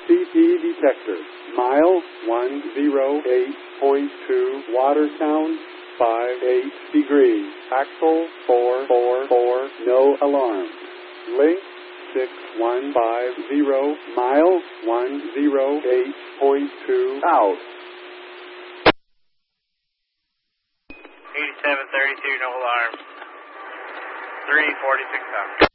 CP detector. Mile 108.2, water sound 58 degrees. Axle 444, no alarm. Link 6150, mile 108.2, out. 8732, no alarm. 346 out.